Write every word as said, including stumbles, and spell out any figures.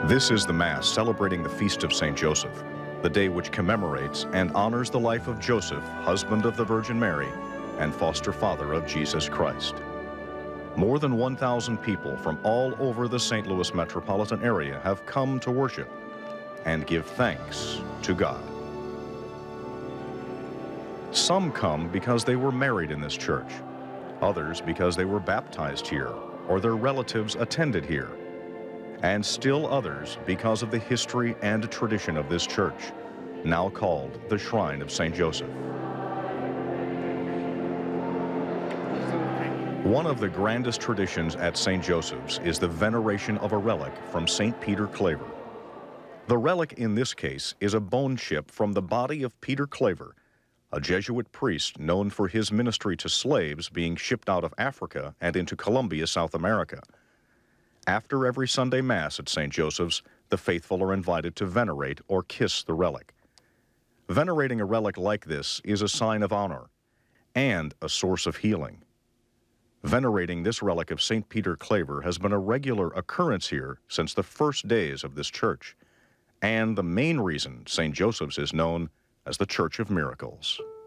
This is the Mass celebrating the Feast of Saint Joseph, the day which commemorates and honors the life of Joseph, husband of the Virgin Mary, and foster father of Jesus Christ. More than one thousand people from all over the Saint Louis metropolitan area have come to worship and give thanks to God. Some come because they were married in this church, others because they were baptized here or their relatives attended here, and still others because of the history and tradition of this church, now called the Shrine of Saint Joseph. One of the grandest traditions at Saint Joseph's is the veneration of a relic from Saint Peter Claver. The relic in this case is a bone chip from the body of Peter Claver, a Jesuit priest known for his ministry to slaves being shipped out of Africa and into Colombia, South America. After every Sunday Mass at Saint Joseph's, the faithful are invited to venerate or kiss the relic. Venerating a relic like this is a sign of honor and a source of healing. Venerating this relic of Saint Peter Claver has been a regular occurrence here since the first days of this church, and the main reason Saint Joseph's is known as the Church of Miracles.